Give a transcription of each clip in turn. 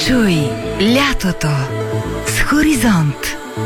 Чуй лятото с Хоризонт.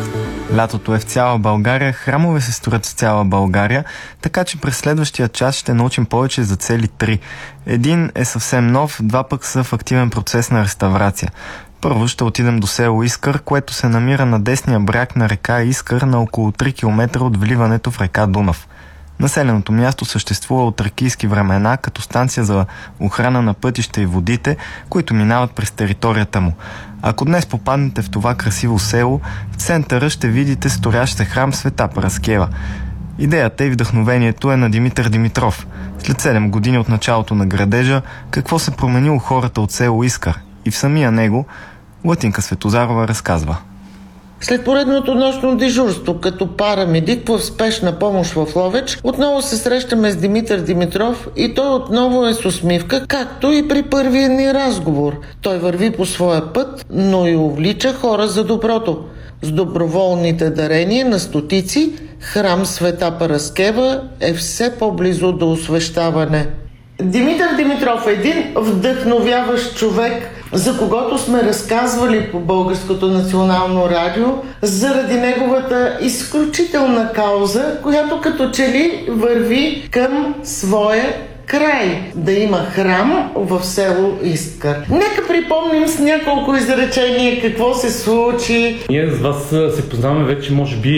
Лятото е в цяла България, храмове се строят в цяла България, така че през следващия час ще научим повече за цели 3. Един е съвсем нов, два пък са в активен процес на реставрация. Първо ще отидем до село Искър, което се намира на десния бряг на река Искър на около 3 км от вливането в река Дунав. Населеното място съществува от тракийски времена като станция за охрана на пътища и водите, които минават през територията му. Ако днес попаднете в това красиво село, в центъра ще видите сторящ се храм Света Параскева. Идеята и вдъхновението е на Димитър Димитров. След 7 години от началото на градежа, какво се променило хората от село Искър и в самия него, Латинка Светозарова разказва. След поредното нощно дежурство като парамедик в спешна помощ в Ловеч, отново се срещаме с Димитър Димитров и той отново е с усмивка, както и при първия ни разговор. Той върви по своя път, но и увлича хора за доброто. С доброволните дарения на стотици, храм Света Параскева е все по-близо до освещаване. Димитър Димитров е един вдъхновяващ човек, за когото сме разказвали по Българското национално радио, заради неговата изключителна кауза, която като че ли върви към своя край, да има храм в село Искър. Нека припомним с няколко изречения какво се случи. Ние с вас се познаваме вече може би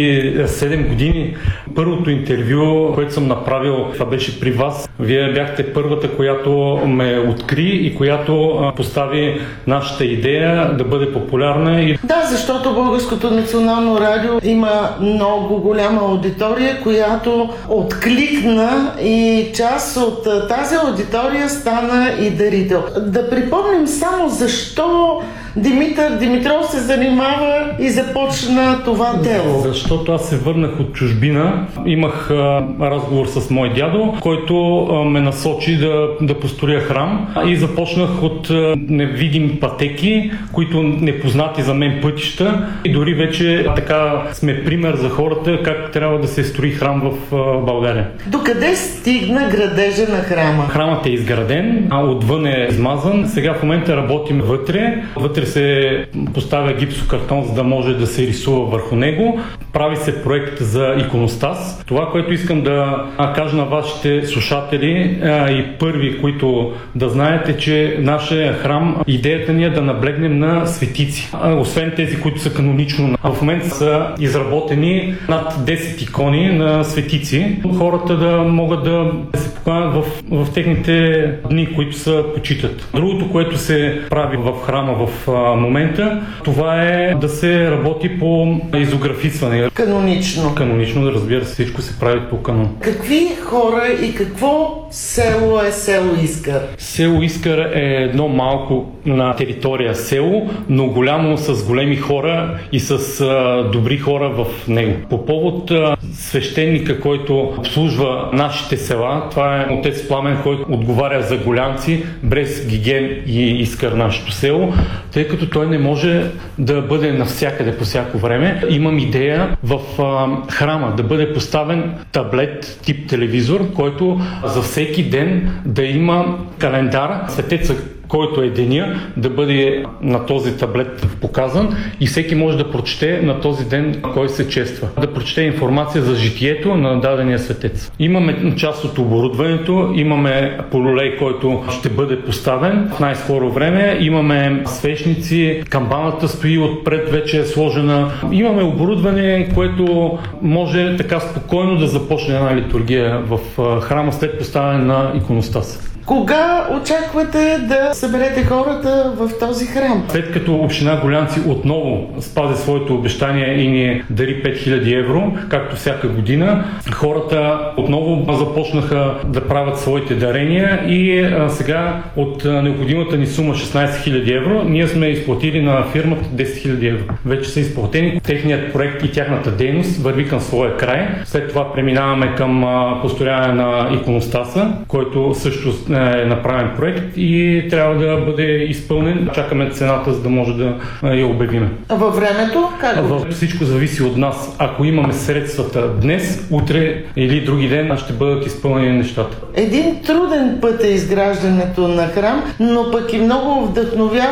7 години. Първото интервю, което съм направил, това беше при вас. Вие бяхте първата, която ме откри и която постави нашата идея да бъде популярна. Да, защото Българското национално радио има много голяма аудитория, която откликна и част от тази аудитория стана и дарител. Да припомним само защо Димитър Димитров се занимава и започна това дело. Защото аз се върнах от чужбина, имах разговор с мой дядо, който ме насочи да построя храм и започнах от невидими пътеки, които непознати за мен пътища и дори вече така сме пример за хората как трябва да се строи храм в България. Докъде стигна градежа на храма? Храмът е изграден, а отвън е измазан. Сега в момента работим вътре. Вътре се поставя гипсокартон, за да може да се рисува върху него. Прави се проект за иконостас. Това, което искам да кажа на вашите слушатели и първи, които да знаете, че нашия храм, идеята ни е да наблегнем на светици. Освен тези, които са канонично. В момента са изработени над 10 икони на светици. Хората да могат да се поканят в техните дни, които се почитат. Другото, което се прави в храма в момента, това е да се работи по изографисване. Канонично, да, разбира се, всичко се прави по канон. Какви хора и какво село е село Искър? Село Искър е едно малко на територия село, но голямо с големи хора и с добри хора в него. По повод свещеника, който обслужва нашите села, това е отец Пламен, който отговаря за Голянци, Брест, Гиген и Искър, нашето село, тъй като той не може да бъде навсякъде по всяко време. Имам идея в храма да бъде поставен таблет тип телевизор, който за всеки ден да има календар, светеца, който е деня, да бъде на този таблет показан и всеки може да прочете на този ден кой се чества. Да прочете информация за житието на дадения светец. Имаме част от оборудването, имаме полулей, който ще бъде поставен в най-скоро време, имаме свещници, камбаната стои отпред, вече е сложена. Имаме оборудване, което може така спокойно да започне една литургия в храма след поставяне на иконостаса. Кога очаквате да съберете хората в този храм? След като община Голянци отново спази своето обещание и ни дари 5000 евро, както всяка година, хората отново започнаха да правят своите дарения и сега от необходимата ни сума 16 000 евро, ние сме изплатили на фирмата 10 000 евро. Вече са изплатени. Техният проект и тяхната дейност върви към своя край. След това преминаваме към построяване на иконостаса, който също е направен проект и трябва да бъде изпълнен. Чакаме цената, за да може да я обявиме. Във времето? Всичко зависи от нас. Ако имаме средствата днес, утре или други ден, ще бъдат изпълнени нещата. Един труден път е изграждането на храм, но пък и много вдъхновява